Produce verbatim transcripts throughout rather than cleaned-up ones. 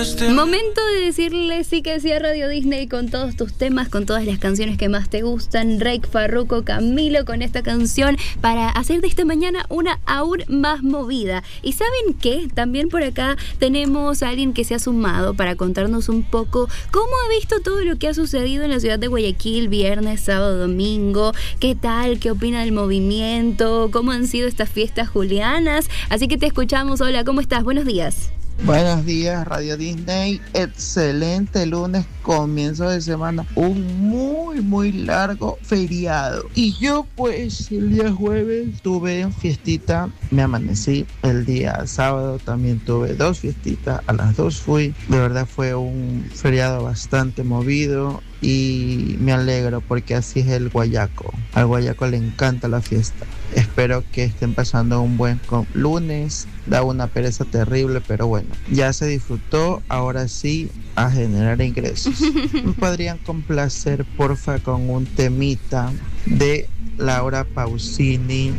Momento de decirle sí que sí a Radio Disney con todos tus temas, con todas las canciones que más te gustan. Rake, Farruko, Camilo con esta canción para hacer de esta mañana una aún más movida. ¿Y saben qué? También por acá tenemos a alguien que se ha sumado para contarnos un poco cómo ha visto todo lo que ha sucedido en la ciudad de Guayaquil viernes, sábado, domingo. ¿Qué tal? ¿Qué opina del movimiento? ¿Cómo han sido estas fiestas julianas? Así que te escuchamos. Hola, ¿cómo estás? Buenos días. Buenos días, Radio Disney. Excelente lunes, comienzo de semana, un muy muy largo feriado. Y yo pues el día jueves tuve fiestita, me amanecí. El día sábado también tuve dos fiestitas, a las dos fui. De verdad fue un feriado bastante movido y me alegro porque así es el guayaco. Al guayaco le encanta la fiesta. Espero que estén pasando un buen lunes. Da una pereza terrible, pero bueno, ya se disfrutó. Ahora sí, a generar ingresos. ¿Me podrían complacer, porfa, con un temita de Laura Pausini?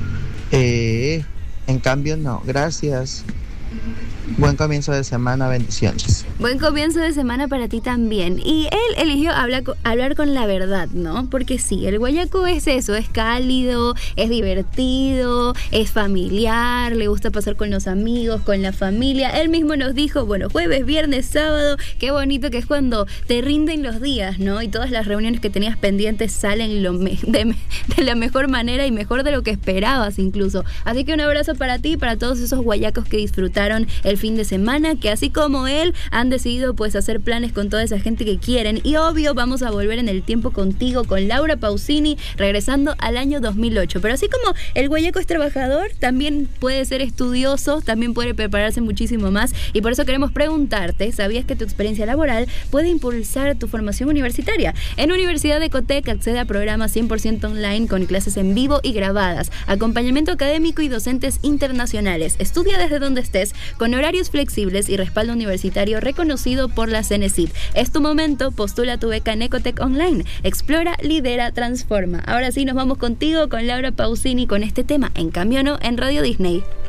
Eh, en cambio, no. Gracias. Buen comienzo de semana, bendiciones. Buen comienzo de semana para ti también. Y él eligió hablar, hablar con la verdad, ¿no? Porque sí, el guayaco es eso, es cálido, es divertido, es familiar, le gusta pasar con los amigos, con la familia. Él mismo nos dijo, bueno, jueves, viernes, sábado, qué bonito que es cuando te rinden los días, ¿no? Y todas las reuniones que tenías pendientes salen lo me- de, de la mejor manera y mejor de lo que esperabas incluso. Así que un abrazo para ti y para todos esos guayacos que disfrutaron el fin de semana, que así como él han decidido pues hacer planes con toda esa gente que quieren. Y obvio vamos a volver en el tiempo contigo con Laura Pausini, regresando al año dos mil ocho. Pero así como el guayaco es trabajador, también puede ser estudioso, también puede prepararse muchísimo más, y por eso queremos preguntarte, ¿sabías que tu experiencia laboral puede impulsar tu formación universitaria? En Universidad de Ecotec accede a programas cien por ciento online con clases en vivo y grabadas, acompañamiento académico y docentes internacionales. Estudia desde donde estés, con horarios flexibles y respaldo universitario reconocido por la CENESID. Es tu momento, postula tu beca en Ecotec Online. Explora, lidera, transforma. Ahora sí nos vamos contigo, con Laura Pausini, con este tema, En cambio no, en Radio Disney.